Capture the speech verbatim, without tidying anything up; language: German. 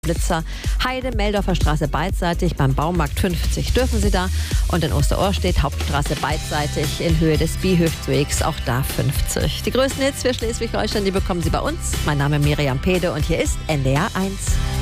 Blitzer. Heide, Meldorfer Straße beidseitig, beim Baumarkt fünfzig dürfen Sie da. Und in Osterohrstedt, Hauptstraße beidseitig, in Höhe des Bihöftswegs, auch da fünfzig. Die größten Hits für Schleswig-Holstein, die bekommen Sie bei uns. Mein Name ist Miriam Pede und hier ist N D R eins.